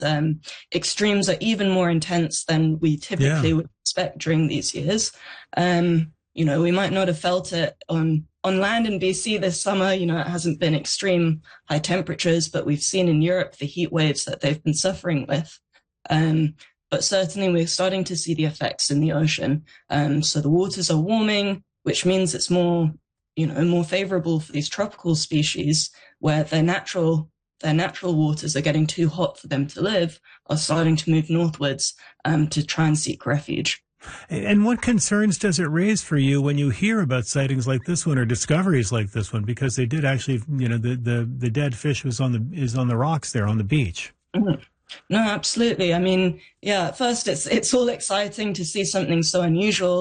extremes are even more intense than we typically would expect during these years. We might not have felt it on land in BC this summer. It hasn't been extreme high temperatures, but we've seen in Europe the heat waves that they've been suffering with. But certainly we're starting to see the effects in the ocean. So the waters are warming, which means it's more favorable for these tropical species where their natural waters are getting too hot for them to live, are starting to move northwards to try and seek refuge. And what concerns does it raise for you when you hear about sightings like this one or discoveries like this one? Because they did actually, the dead fish is on the rocks there on the beach. Mm-hmm. No, absolutely. I mean, at first it's all exciting to see something so unusual.